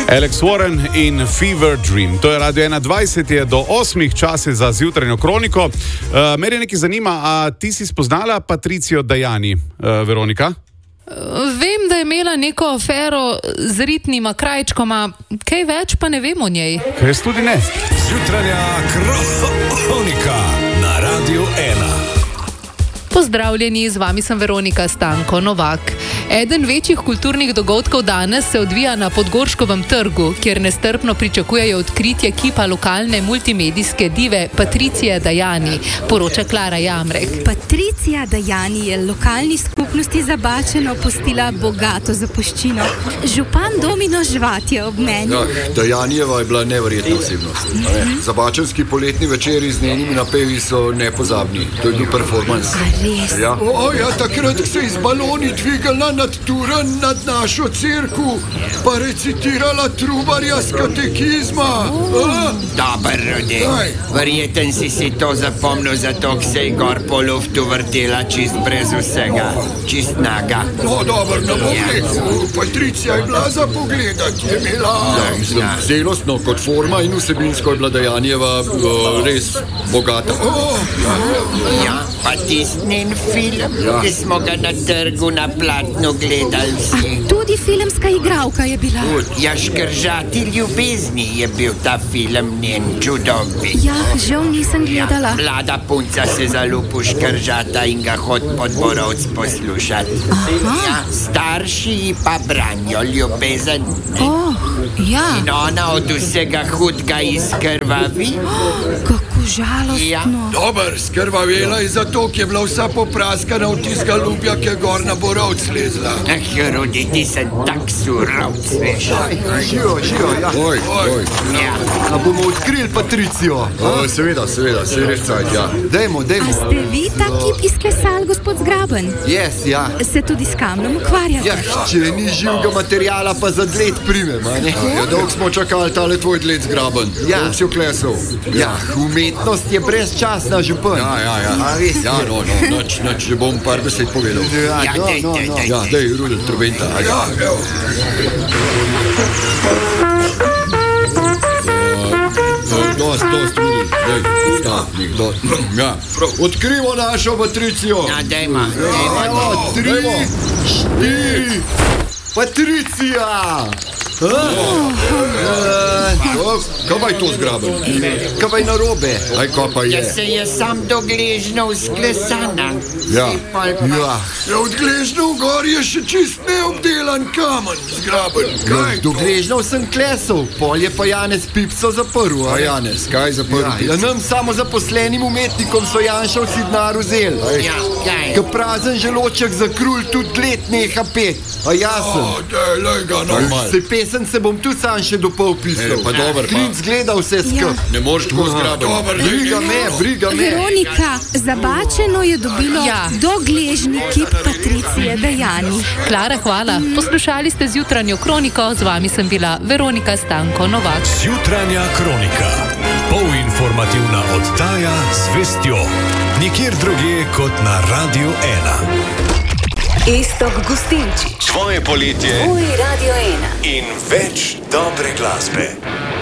Alex Warren in Fever Dream. To je Radio 21, je do 8 časi za zjutranjo kroniko. Mene nekaj zanima, a ti si spoznala Patricijo Dajani, Veronika? Vem, da je imela neko afero z ritnima krajčkoma, kaj več pa ne vem o njej. Kaj tudi ne. Zjutranja kronika na Radio 1. Pozdravljeni, z vami sem Veronika Stanko Novak. Eden večjih kulturnih dogodkov danes se odvija na Podgorškovem trgu, kjer nestrpno pričakujejo odkritje kipa lokalne multimedijske dive Patricije Dajani, poroča Klara Jamrek. Patricija Dajani je lokalni skupnosti Zabačeno pustila bogato zapuščino. Župan Domino Žvat je ob meni. Dajanijeva je bila neverjetna osebnost. Zabačenski poletni večeri z njenimi napevi so nepozabni. To je bil performans. Res? Ja. Takrat se iz baloni dvigala nad Turan, nad našo cerku, pa recitirala trubarja z katekizma. Dober, Rudi. Verjeten si to zapomnil, zato se je gor po luftu vrtela čist brez vsega. Čist naga. No, dobro, ne bom rekel. Patricija je bila za pogledati. Je imela... Zelostno kot forma in vsebinsko je bila Dajanijeva res bogata. Ja, pa tistin film, ki smo ga na trgu na platnu gledali vsi. Tudi filmska igralka je bila. Ja, Škržati ljubezni je bil ta film njen čudovit. Ja, žal nisem gledala. Ja, mlada punca se zalupi v Škržata in ga hod pod Borovc poslušati. Ja, starši ji pa branijo ljubezen. Ja. In ona od vsega hudega izkrvavi. Kako žalostno. Ja. Dober, skrvavela je zato, ki je bila vsa popraskana od tistega lubja, ki je gor na Borovc lezla. Rudi, ti sem tak surovc, veš. Živo, ja. Oj. Ja. A bomo odkrili Patricijo? Seveda, se res cajt, ja. Dajmo. A ste vi ta kip izklesali, gospod Zgraben? Yes, ja. Se tudi s kamnom ukvarjate? Ja, če ni živega materiala, pa za dled primem, a ne? Ja, dolgo smo čakali tale tvoj dled Zgraben. Ja. Dolgo si oklesal. Ja, umetnost je brezčasna, župan. Ja. Ja, no, noč, že bom par besed povedal. Ja, dej, Rudi, trobenta. Ja. Dost, Rudi, dej, stav, nekdo. Ja, odkrimo našo Patricijo. Ja, dajma. 3, 4, Patricija! Kaj je to Zgraben? Kaj je narobe? Kaj pa je? Ja, se je sam do gležnjev sklesana. Ja. Ja, od gležnjev gor je še čist neobdelan kamen, Zgraben. Kaj do gležnjev sem klesal, pol je pa Janez Pipco zaprl. A Janez, kaj zaprl? Ja, nam samo zaposlenim umetnikom so Janšovci denar vzeli. Ja, kaj? Ka prazen želoček za krulj tudi let neha pet. A jasen? Dej ga normal. Se pesem se bom tudi sam še dopol pisal. Pa dober, Klinc gleda vse skup. Ne moreš tako Zgraben. Briga me. Veronika, Zabačeno je dobilo dogležni kip Patricije Dajani. Klara, hvala. Poslušali ste zjutranjo kroniko, z vami sem bila Veronika Stanko Novak. Zjutranja kronika. Polinformativna oddaja z vestjo. Nikjer drugje kot na Radio 1. Iztok Gustinčič. Tvoje poletje. Tvoj Radio 1. In več dobre glasbe.